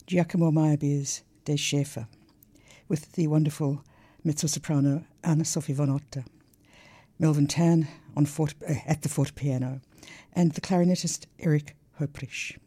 Giacomo Meyerbeer's Der Schäfer, with the wonderful mezzo-soprano Anna-Sophie von Otter, Melvin Tan at the fortepiano, and the clarinetist Eric Höprich.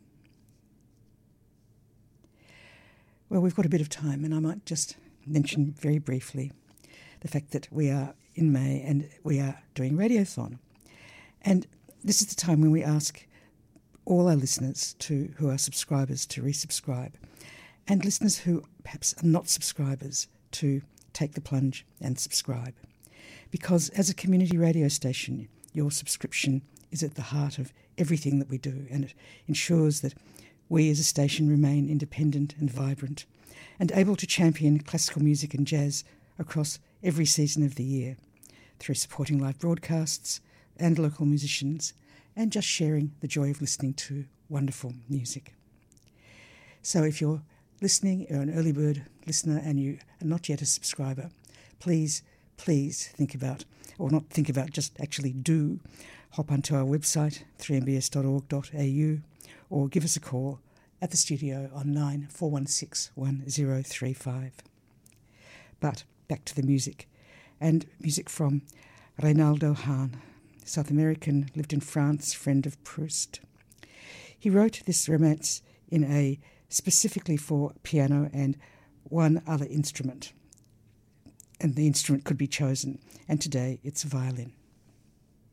Well, we've got a bit of time, and I might just mention very briefly the fact that we are in May and we are doing Radiothon. And this is the time when we ask all our listeners who are subscribers to resubscribe, and listeners who perhaps are not subscribers to take the plunge and subscribe. Because as a community radio station, your subscription is at the heart of everything that we do, and it ensures that we as a station remain independent and vibrant and able to champion classical music and jazz across every season of the year through supporting live broadcasts and local musicians and just sharing the joy of listening to wonderful music. So if you're listening, you're an early bird listener and you are not yet a subscriber, please think about, or not think about, just actually do hop onto our website, 3mbs.org.au, or give us a call at the studio on 94161035. But back to the music, and music from Reynaldo Hahn, South American, lived in France, friend of Proust. He wrote this romance specifically for piano and one other instrument, and the instrument could be chosen, and today it's violin.